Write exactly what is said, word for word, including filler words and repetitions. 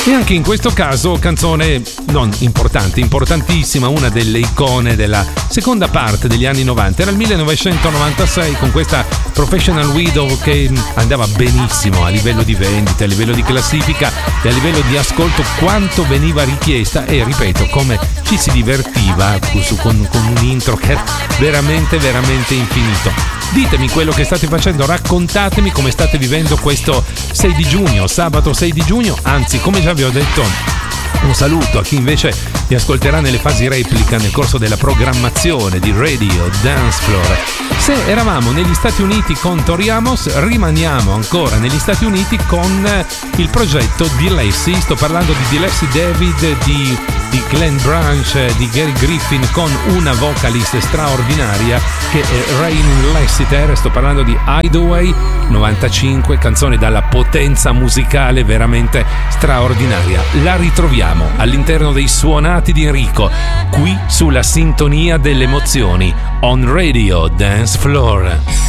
E anche in questo caso canzone non importante, importantissima, una delle icone della seconda parte degli anni novanta. Era il millenovecentonovantasei con questa Professional Widow che andava benissimo a livello di vendite, a livello di classifica e a livello di ascolto, quanto veniva richiesta, e ripeto come ci si divertiva con, con un intro che era veramente veramente infinito. Ditemi quello che state facendo, raccontatemi come state vivendo questo sei di giugno, sabato sei di giugno, anzi come già vi ho detto un saluto a chi invece mi ascolterà nelle fasi replica nel corso della programmazione di Radio Dance Floor. Se eravamo negli Stati Uniti con Tori Amos, rimaniamo ancora negli Stati Uniti con il progetto di Leslie. Sto parlando di Leslie David, di, di Glenn Branch, di Gary Griffin, con una vocalist straordinaria che è Rain Lassiter. Sto parlando di Hideaway novantacinque, canzone dalla potenza musicale veramente straordinaria. La ritroviamo all'interno dei suonati di Enrico, qui sulla sintonia delle emozioni, on Radio Dance Floor.